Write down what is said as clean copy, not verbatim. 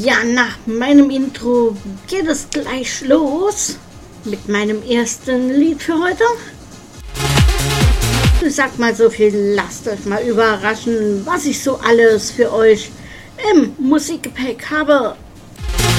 Ja, nach meinem Intro geht es gleich los mit meinem ersten Lied für heute. Ich sag mal so viel, lasst euch mal überraschen, was ich so alles für euch im Musikgepäck habe.